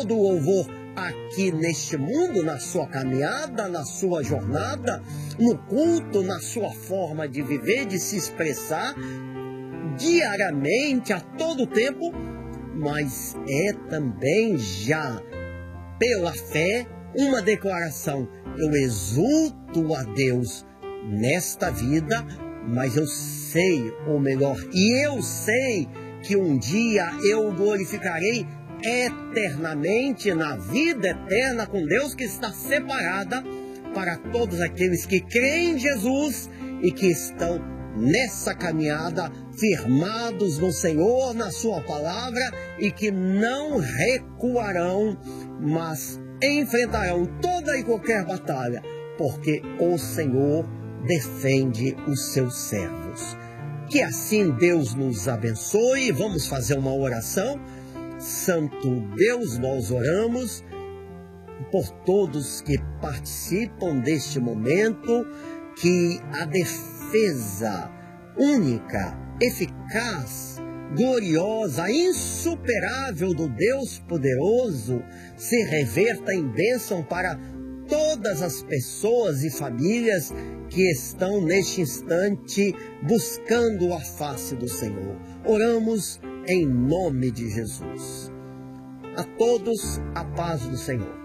todo o louvor aqui neste mundo, na sua caminhada, na sua jornada, no culto, na sua forma de viver, de se expressar diariamente, a todo tempo, mas é também já pela fé uma declaração: eu exulto a Deus nesta vida, mas eu sei, ou melhor, e eu sei que um dia eu o glorificarei eternamente, na vida eterna com Deus, que está separada para todos aqueles que creem em Jesus e que estão nessa caminhada, firmados no Senhor, na sua palavra, e que não recuarão, mas enfrentarão toda e qualquer batalha, porque o Senhor defende os seus servos. Que assim Deus nos abençoe. Vamos fazer uma oração. Santo Deus, nós oramos por todos que participam deste momento, que a defesa única, eficaz, gloriosa, insuperável do Deus poderoso se reverta em bênção para todas as pessoas e famílias que estão neste instante buscando a face do Senhor. Oramos em nome de Jesus. A todos, a paz do Senhor.